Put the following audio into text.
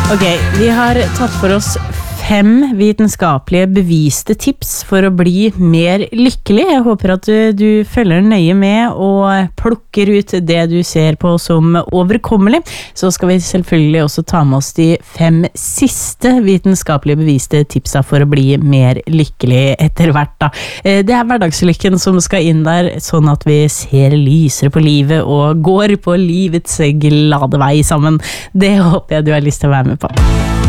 Ok, vi har tatt for oss 5 vitenskapelige beviste tips for å bli mer lykkelig. Jeg håper at du følger nøye med og plukker ut det du ser på som overkommelig. Så skal vi selvfølgelig også ta med oss de 5 siste vitenskapelige beviste tipsa for å bli mer lykkelig etter hvert da. Det hverdagslykken som skal inn der, sånn at vi ser lysere på livet og går på livets glade vei sammen. Det håper jeg du har lyst til å være med på.